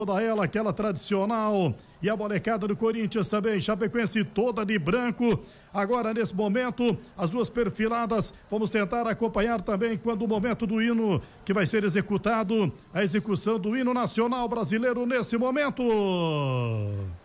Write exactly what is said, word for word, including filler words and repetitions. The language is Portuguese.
Toda ela, aquela tradicional, e a molecada do Corinthians também, Chapecoense toda de branco. Agora, nesse momento, as duas perfiladas, vamos tentar acompanhar também quando o momento do hino que vai ser executado, a execução do hino nacional brasileiro nesse momento.